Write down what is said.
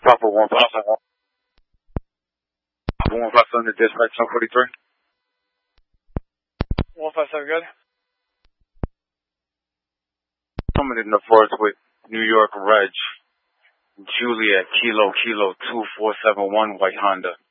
Papa 157 to dispatch 143. 157, good. Coming in the forest with New York Reg, Juliet, Kilo 2471, white Honda.